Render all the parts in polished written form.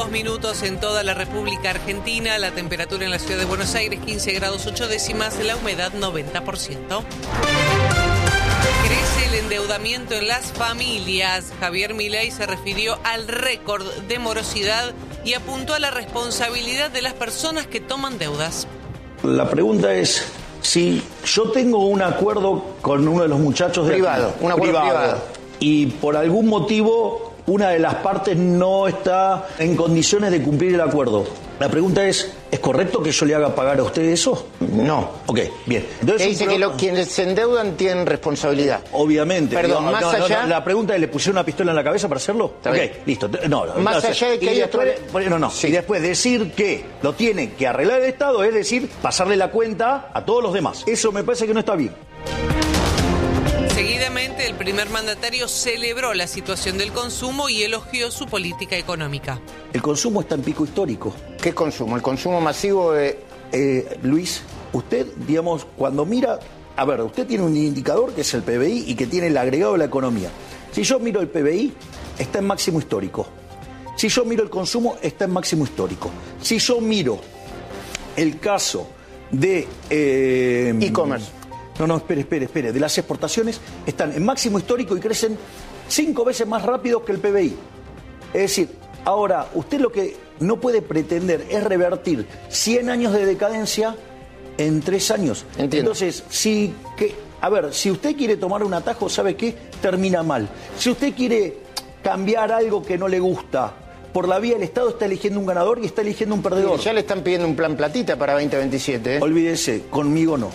22 minutos en toda la República Argentina. La temperatura en la ciudad de Buenos Aires, 15 grados 8 décimas, la humedad 90%. Crece el endeudamiento en las familias. Javier Milei se refirió al récord de morosidad y apuntó a la responsabilidad de las personas que toman deudas. La pregunta es, si yo tengo un acuerdo con uno de los muchachos de privado, un acuerdo privado, y por algún motivo una de las partes no está en condiciones de cumplir el acuerdo, la pregunta ¿es correcto que yo le haga pagar a usted eso? No. Ok, bien. Entonces, dice que quienes se endeudan tienen responsabilidad. Obviamente. Perdón, más allá... la pregunta es, ¿le pusieron una pistola en la cabeza para hacerlo? Está bien. Listo. Más allá de que hay otro... Sí. Y después decir que lo tiene que arreglar el Estado, es decir, pasarle la cuenta a todos los demás. Eso me parece que no está bien. Seguidamente, el primer mandatario celebró la situación del consumo y elogió su política económica. El consumo está en pico histórico. ¿Qué consumo? El consumo masivo de... Luis, usted, digamos, cuando mira... A ver, usted tiene un indicador que es el PBI y que tiene el agregado de la economía. Si yo miro el PBI, está en máximo histórico. Si yo miro el consumo, está en máximo histórico. Si yo miro el caso de... e-commerce. No, espere. De las exportaciones están en máximo histórico y crecen 5 veces más rápido que el PBI. Es decir, ahora, usted lo que no puede pretender es revertir 100 años de decadencia en 3 años. Entiendo. Entonces, si usted quiere tomar un atajo, ¿sabe qué? Termina mal. Si usted quiere cambiar algo que no le gusta, por la vía del Estado está eligiendo un ganador y está eligiendo un perdedor. Ya le están pidiendo un plan platita para 2027. Olvídese, conmigo no.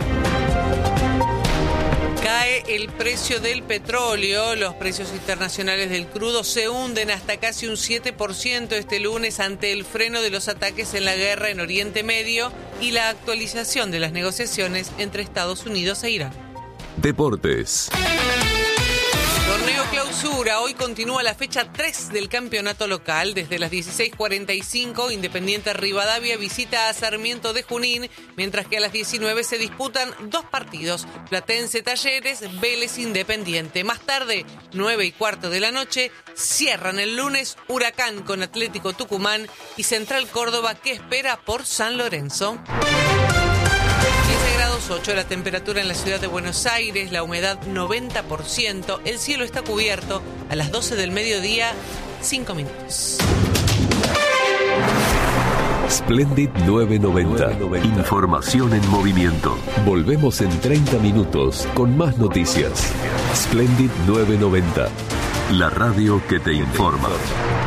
Cae el precio del petróleo. Los precios internacionales del crudo se hunden hasta casi un 7% este lunes ante el freno de los ataques en la guerra en Oriente Medio y la actualización de las negociaciones entre Estados Unidos e Irán. Deportes. Torneo Clausura. Hoy continúa la fecha 3 del campeonato local. Desde las 16:45, Independiente Rivadavia visita a Sarmiento de Junín, mientras que a las 19 se disputan 2 partidos. Platense Talleres, Vélez Independiente. Más tarde, 9:15 de la noche, cierran el lunes Huracán con Atlético Tucumán y Central Córdoba, que espera por San Lorenzo. 15 grados 8 la temperatura en la ciudad de Buenos Aires, la humedad 90%, el cielo está cubierto. A las 12 del mediodía, 5 minutos. Splendid 990. Información en movimiento. Volvemos en 30 minutos con más noticias. Splendid 990. La radio que te informa.